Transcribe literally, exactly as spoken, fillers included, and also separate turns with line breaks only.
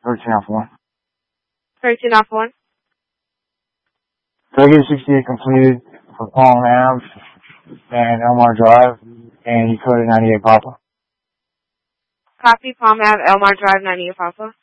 thirteen off one.
thirteen off one.
Tailgate sixty-eight completed for Palm Ave and Elmar Drive, and you coded ninety-eight Papa.
Copy, Palm Ave, Elmar Drive, ninety-eight Papa.